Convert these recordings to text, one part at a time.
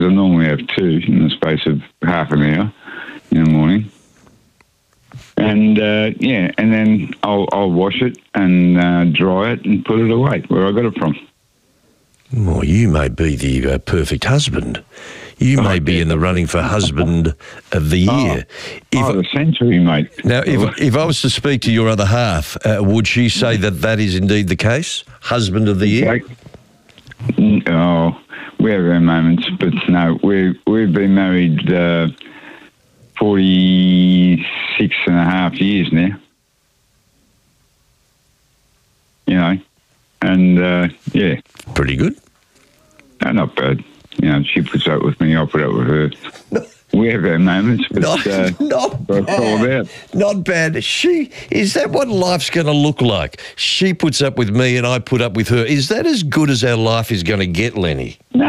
I normally have two in the space of half an hour in the morning. And, and then I'll wash it and dry it and put it away where I got it from. Well, you may be the perfect husband. You may be in the running for husband of the year. The century, mate. Now, if I was to speak to your other half, would she say that is indeed the case? Husband of the year? Oh, we have our moments, but no, we've been married 46 and a half years now. You know, and yeah. Pretty good. No, not bad. You know, she puts up with me, I put up with her. We have our moments, but not that's all about. Not bad. Is that what life's going to look like? She puts up with me and I put up with her. Is that as good as our life is going to get, Lenny? No.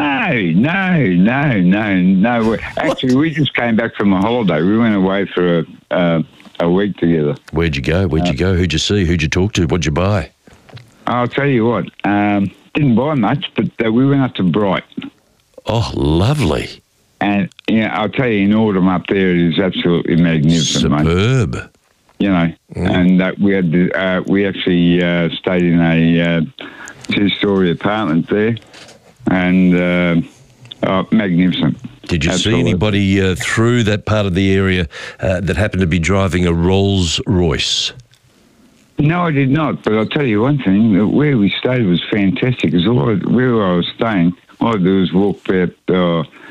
Actually, we just came back from a holiday. We went away for a week together. Where'd you go? Who'd you see? Who'd you talk to? What'd you buy? I'll tell you what. Didn't buy much, but we went up to Bright. Oh, lovely. And, I'll tell you, in autumn up there, it is absolutely magnificent, superb. Mate. You know, and we actually stayed in a two-storey apartment there, and magnificent. Did you see anybody through that part of the area that happened to be driving a Rolls Royce? No, I did not. But I'll tell you one thing: where we stayed was fantastic. Because where I was staying, all I do is walk about